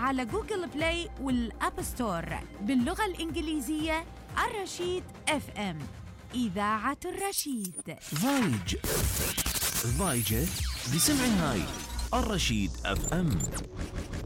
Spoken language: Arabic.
على جوجل بلاي والأب ستور باللغة الإنجليزية الرشيد اف ام، إذاعة الرشيد. ضايجة بسمع هاي الرشيد اف ام.